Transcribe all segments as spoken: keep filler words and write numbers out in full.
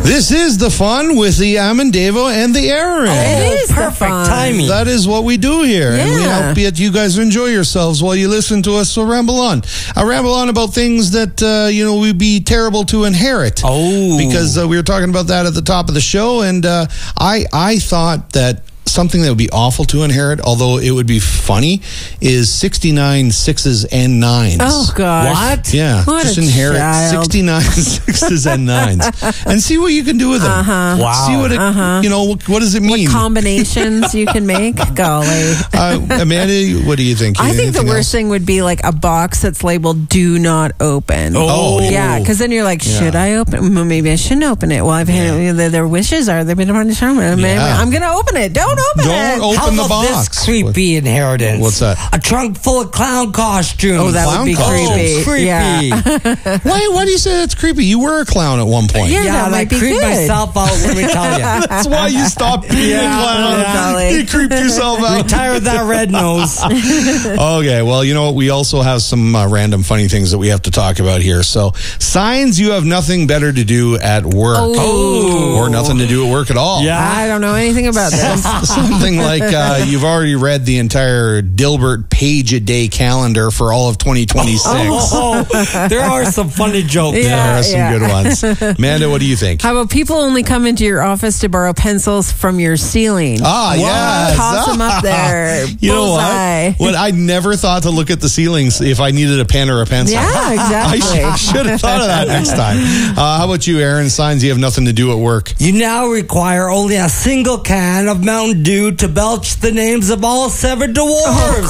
This is the fun with the Amandavo and the Aaron. Oh, it is perfect timing. That is what we do here. Yeah. And we hope that you guys enjoy yourselves while you listen to us. So ramble on. I ramble on about things that, uh, you know, we'd be terrible to inherit. Oh. Because uh, we were talking about that at the top of the show. And uh, I, I thought that something that would be awful to inherit, although it would be funny, is sixty-nine sixes and nines. Oh, gosh. What? Yeah, What just a inherit child. sixty-nine sixes and nines and see what you can do with them. Uh-huh. Wow. See what it, Uh-huh. you know, what, what does it mean? Combinations you can make. Golly. uh, Amanda, what do you think? I think the Anything worst else? thing would be like a box that's labeled "Do not open." Oh. yeah, because then you're like, Yeah. should I open? Well, maybe I shouldn't open it. Well, I've had their, their wishes are they've been on the show. Yeah. I'm going to open it. Don't open Don't it. open How the about box. this creepy inheritance? What's that? A trunk full of clown costumes. Oh, that would be Clown creepy. Oh, creepy. Yeah. Why, why do you say that's creepy? You were a clown at one point. Yeah. Yeah, that and might I be creeped good. myself out, let me tell you. That's why you stopped being Yeah, a clown. yeah. You creeped yourself out. Retire that red nose. Okay, well, you know what? We also have some uh, random funny things that we have to talk about here. So, signs you have nothing better to do at work. Oh. Or nothing to do at work at all. Yeah. I don't know anything about this. Something like uh, you've already read the entire Dilbert page-a-day calendar for all of twenty twenty-six. Oh, there are some funny jokes. Yeah. There are some yeah. good ones. Amanda, what do you think? How about people only come into your office to borrow pencils from your ceiling? Ah, yes. Toss them up there. You know Bullseye. what? What I never thought to look at the ceilings if I needed a pen or a pencil. Yeah, I exactly. sh- should have thought of that next time. Uh, how about you, Aaron? Signs you have nothing to do at work. You now require only a single can of Mountain Dew to belch the names of all seven dwarves.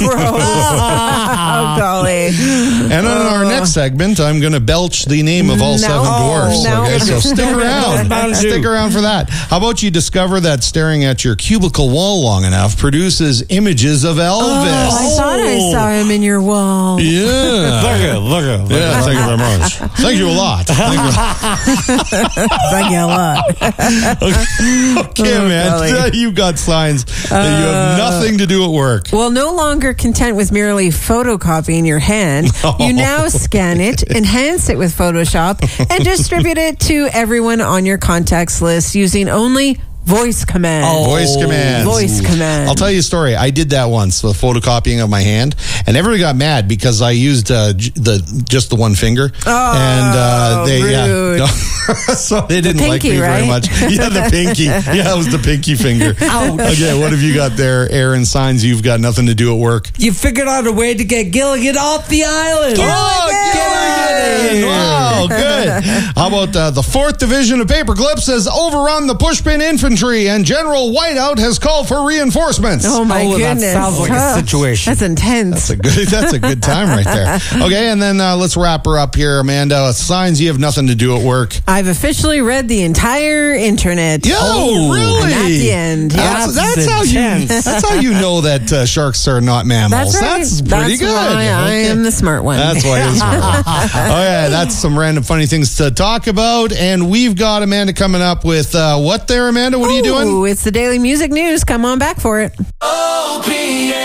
Oh, golly. And on our next segment, I'm going to belch the name of all No. seven dwarfs. No. Okay, so stick around. Mountain Dew. Stick around for that. How about you discover that staring at your cubicle wall long enough produces images of Elvis? Oh, I thought I saw him in your wall. Yeah. Look at, look at, look Yeah, thank you very much. Thank you a lot. Thank you. Thank you a lot. Okay, Oh, man. golly. You got signs that you have nothing to do at work. Well, no longer content with merely photocopying your hand, you now scan it, enhance it with Photoshop, and distribute it to everyone on your contacts list using only voice command. Oh. Voice commands. Voice command. I'll tell you a story. I did that once, the photocopying of my hand, and everybody got mad because I used uh, j- the just the one finger. Oh, and uh, they rude. yeah, no, so they didn't like pinky, me very right? much. Yeah, the pinky. Yeah, it was the pinky finger. Ouch. Okay, what have you got there, Aaron? Signs you've got nothing to do at work. You figured out a way to get Gilligan off the island. Oh, Gilligan! Wow, good. How about uh, the fourth Division of Paperclips has overrun the Pushpin Infantry, and General Whiteout has called for reinforcements. Oh, my Oh, that goodness. sounds like a Huh. situation. That's intense. That's a good. That's a good time right there. Okay, and then uh, let's wrap her up here, Amanda. Signs you have nothing to do at work. I've officially read the entire internet. Yo, really? And at the end. Yeah. That's, that's how you. intense. That's how you know that uh, sharks are not mammals. That's right. That's pretty That's good. why I Okay. am the smart one. That's why you're smart. Oh yeah, that's some random funny things to talk about, and we've got Amanda coming up with uh, what there, Amanda? What are you doing? Ooh, it's the Daily Music News. Come on back for it. O P A